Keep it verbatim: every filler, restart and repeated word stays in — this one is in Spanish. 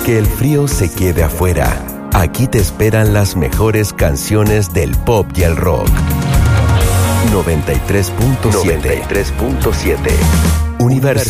Que el frío se quede afuera. Aquí te esperan las mejores canciones del pop y el rock. noventa y tres punto siete. Universo.